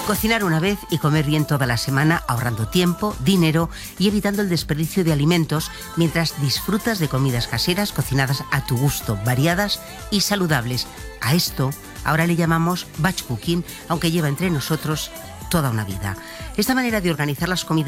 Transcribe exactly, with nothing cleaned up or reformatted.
Cocinar una vez y comer bien toda la semana, ahorrando tiempo, dinero y evitando el desperdicio de alimentos mientras disfrutas de comidas caseras cocinadas a tu gusto, variadas y saludables. A esto ahora le llamamos batch cooking, aunque lleva entre nosotros toda una vida. Esta manera de organizar las comidas